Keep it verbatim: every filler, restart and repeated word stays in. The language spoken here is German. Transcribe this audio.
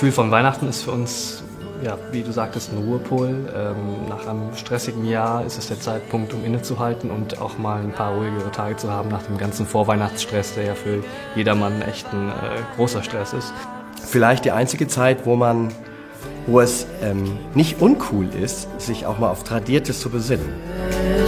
Gefühl von Weihnachten ist für uns, ja, wie du sagtest, ein Ruhepol. Ähm, nach einem stressigen Jahr ist es der Zeitpunkt, um innezuhalten und auch mal ein paar ruhigere Tage zu haben nach dem ganzen Vorweihnachtsstress, der ja für jedermann echt ein äh, großer Stress ist. Vielleicht die einzige Zeit, wo man, wo es ähm, nicht uncool ist, sich auch mal auf Tradiertes zu besinnen.